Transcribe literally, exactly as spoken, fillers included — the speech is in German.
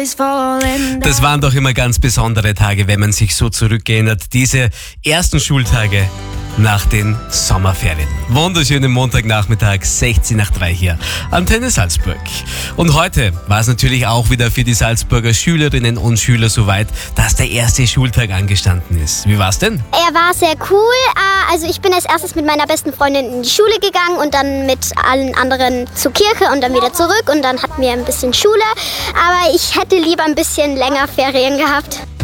Das waren doch immer ganz besondere Tage, wenn man sich so zurückerinnert. Diese ersten Schultage nach den Sommerferien. Wunderschönen Montagnachmittag, sechzehn nach drei hier, Antenne Salzburg. Und heute war es natürlich auch wieder für die Salzburger Schülerinnen und Schüler soweit, dass der erste Schultag angestanden ist. Wie war's denn? Er war sehr cool. Also ich bin als erstes mit meiner besten Freundin in die Schule gegangen und dann mit allen anderen zur Kirche und dann wieder zurück und dann hatten wir ein bisschen Schule. Aber ich hätte lieber ein bisschen länger Ferien gehabt.